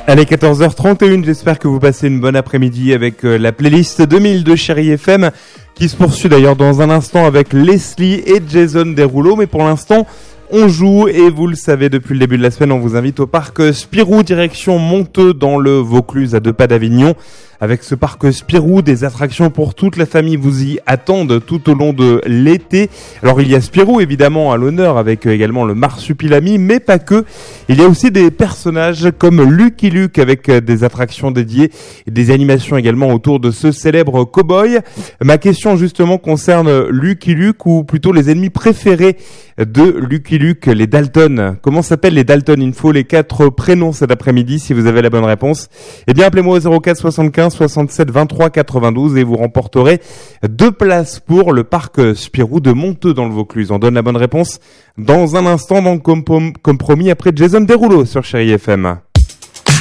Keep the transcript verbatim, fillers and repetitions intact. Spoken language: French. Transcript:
Allez, quatorze heures trente et une, j'espère que vous passez une bonne après-midi avec euh, la playlist deux mille de Chérie F M qui se poursuit d'ailleurs dans un instant avec Leslie et Jason Derulo, mais pour l'instant on joue et vous le savez depuis le début de la semaine, on vous invite au parc Spirou direction Monteux dans le Vaucluse à deux pas d'Avignon. Avec ce parc Spirou, des attractions pour toute la famille vous y attendent tout au long de l'été. Alors il y a Spirou évidemment à l'honneur avec également le Marsupilami, mais pas que. Il y a aussi des personnages comme Lucky Luke avec des attractions dédiées et des animations également autour de ce célèbre cow-boy. Ma question justement concerne Lucky Luke ou plutôt les ennemis préférés de Lucky Luke, les Dalton. Comment s'appellent les Dalton? Il me faut les quatre prénoms cet après-midi si vous avez la bonne réponse. Eh bien appelez-moi au zéro quatre soixante-quinze soixante-sept vingt-trois quatre-vingt-douze et vous remporterez deux places pour le parc Spirou de Monteux dans le Vaucluse. On donne la bonne réponse dans un instant, donc comme, comme promis après Jason Derulo sur Chérie F M.